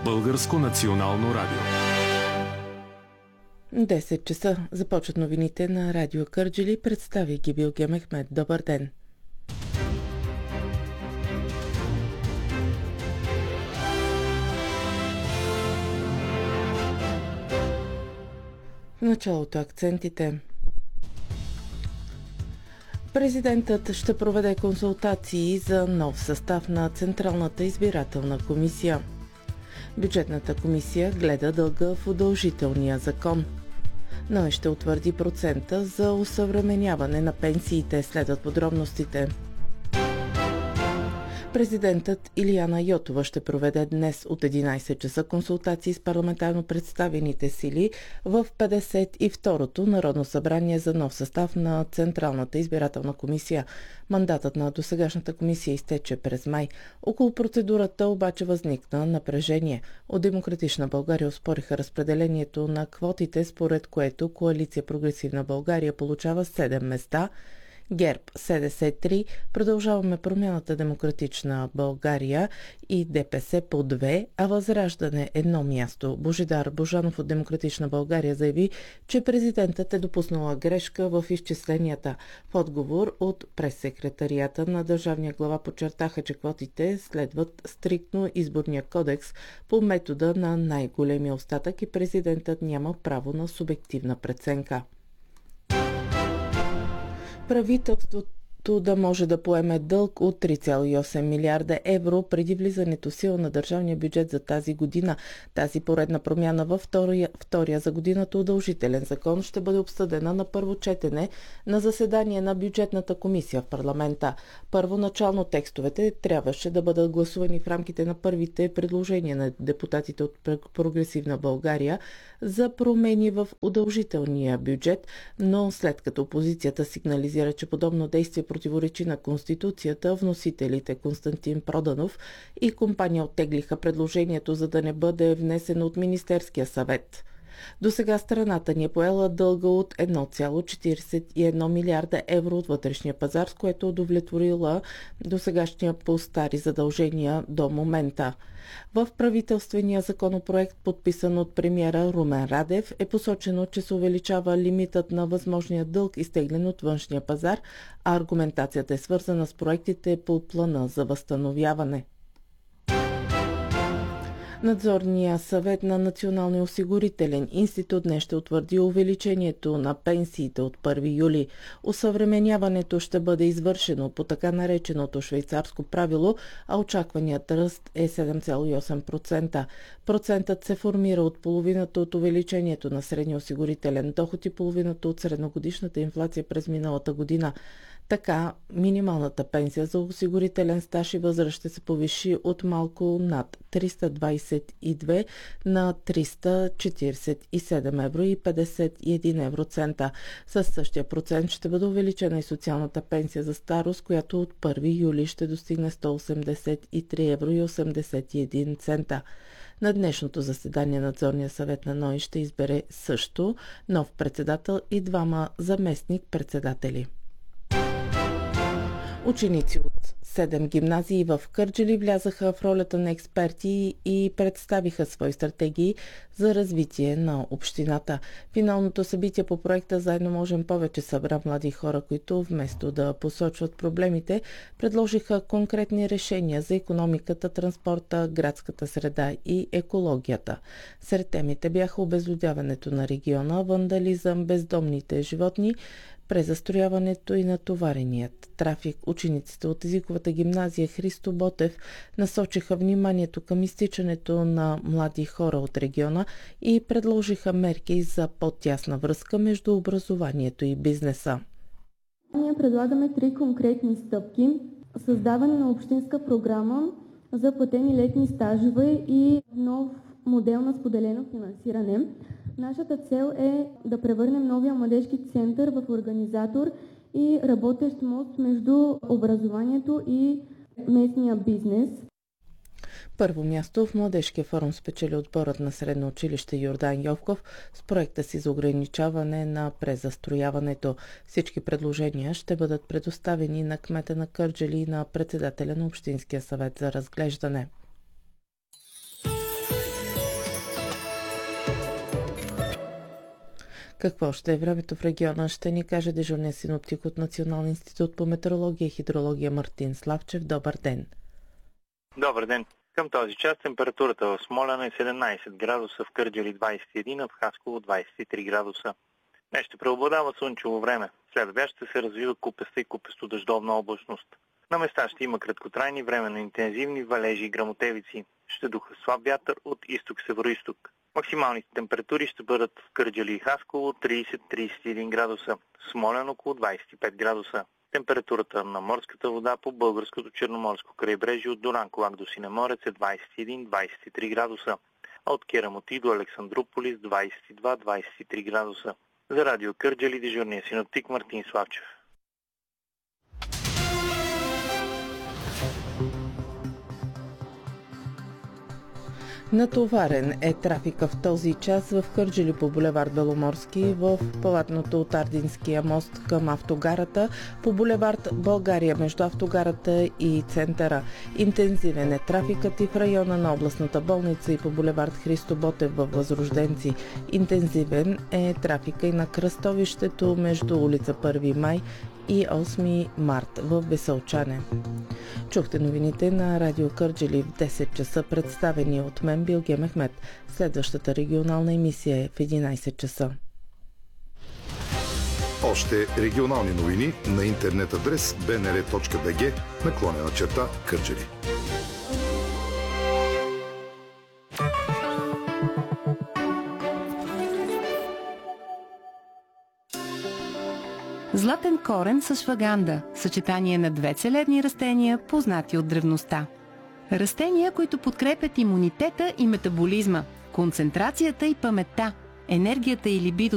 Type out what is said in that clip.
Българско национално радио. 10 часа започват новините на Радио Кърджали. Представи ги Билге Мехмед. Добър ден! В началото акцентите. Президентът ще проведе консултации за нов състав на Централната избирателна комисия. Бюджетната комисия гледа дълга в удължителния закон. НОИ ще утвърди процента за осъвременяване на пенсиите, следват подробностите. Президентът Илияна Йотова ще проведе днес от 11 часа консултации с парламентарно представените сили в 52-то Народно събрание за нов състав на Централната избирателна комисия. Мандатът на досегашната комисия изтече през май. Около процедурата обаче възникна напрежение. От Демократична България оспориха разпределението на квотите, според което Коалиция Прогресивна България получава 7 места, ГЕРБ 73, Продължаваме промяната Демократична България и ДПС по 2, а Възраждане 1 място. Божидар Божанов от Демократична България заяви, че президентът е допуснала грешка в изчисленията. В отговор от прессекретарията на държавния глава подчертаха, че квотите следват стриктно изборния кодекс по метода на най-големия остатък и президентът няма право на субективна преценка. Правителството да може да поеме дълг от 3,8 милиарда евро преди влизането в сила на държавния бюджет за тази година. Тази поредна промяна във втория за годината удължителен закон ще бъде обсъдена на първо четене на заседание на бюджетната комисия в парламента. Първоначално текстовете трябваше да бъдат гласувани в рамките на първите предложения на депутатите от Прогресивна България за промени в удължителния бюджет, но след като опозицията сигнализира, че подобно действие противоречи на Конституцията, вносителите Константин Проданов и компания оттеглиха предложението, за да не бъде внесено от Министерския съвет. До сега страната ни е поела дълга от 1,41 милиарда евро от вътрешния пазар, с което удовлетворила досегашния по стари задължения до момента. В правителствения законопроект, подписан от премиера Румен Радев, е посочено, че се увеличава лимитът на възможния дълг, изтеглен от външния пазар, а аргументацията е свързана с проектите по плана за възстановяване. Надзорният съвет на Националния осигурителен институт днес ще утвърди увеличението на пенсиите от 1 юли. Осъвременяването ще бъде извършено по така нареченото швейцарско правило, а очакваният ръст е 7,8%. Процентът се формира от половината от увеличението на средния осигурителен доход и половината от средногодишната инфлация през миналата година. Така, минималната пенсия за осигурителен стаж и възраст ще се повиши от малко над 322 на 347 евро и 51 евроцента. Със същия процент ще бъде увеличена и социалната пенсия за старост, която от 1 юли ще достигне 183 евро и 81 цента. На днешното заседание Надзорния съвет на НОИ ще избере също нов председател и двама заместник-председатели. Ученици от 7 гимназии в Кърджали влязаха в ролята на експерти и представиха свои стратегии за развитие на общината. Финалното събитие по проекта "Заедно можем повече" събра млади хора, които вместо да посочват проблемите, предложиха конкретни решения за икономиката, транспорта, градската среда и екологията. Сред темите бяха обезлюдяването на региона, вандализъм, бездомните животни, презастрояването и натовареният трафик. Учениците от езиковата гимназия Христо Ботев насочиха вниманието към изтичането на млади хора от региона и предложиха мерки за по-тясна връзка между образованието и бизнеса. Ние предлагаме 3 конкретни стъпки. Създаване на общинска програма за платени летни стажове и нов модел на споделено финансиране. Нашата цел е да превърнем новия младежки център в организатор и работещ мост между образованието и местния бизнес. Първо място в Младежкия форум спечели отборът на Средно училище Йордан Йовков с проекта си за ограничаване на презастрояването. Всички предложения ще бъдат предоставени на кмета на Кърджали и на председателя на Общинския съвет за разглеждане. Какво ще е времето в региона, ще ни каже дежурният синоптик от Националния институт по метеорология и хидрология Мартин Славчев. Добър ден! Добър ден! Към този час температурата в Смолян е 17 градуса, в Кърджали 21, а в Хасково 23 градуса. Днес ще преобладава слънчево време. След обяд ще се развива купеста и купесто-дъждовна облачност. На места ще има краткотрайни временно интензивни валежи и гръмотевици. Ще духа слаб вятър от изток-североизток. Максималните температури ще бъдат в Кърджали и Хасково 30-31 градуса, в Смолян около 25 градуса. Температурата на морската вода по българското черноморско крайбрежие от Дуранкулак до Синеморец е 21-23 градуса, а от Керамоти до Александруполис 22-23 градуса. За радио Кърджали дежурният синоптик Мартин Славчев. Натоварен е трафика в този час в Кърджали по булевард Беломорски, в палатното от Ардинския мост към автогарата, по булевард България между автогарата и центъра. Интензивен е трафикът и в района на областната болница и по булевард Христо Ботев във Възрожденци. Интензивен е трафика и на кръстовището между улица 1 май и 8 март в Бесълчане. Чухте новините на Радио Кърджали в 10 часа, представени от мен Билге Мехмет. Следващата регионална емисия е в 11 часа. Още регионални новини на интернет адрес bnr.bg/Кърджали. Златен корен с шваганда – съчетание на две целебни растения, познати от древността. Растения, които подкрепят имунитета и метаболизма, концентрацията и паметта, енергията и либидото,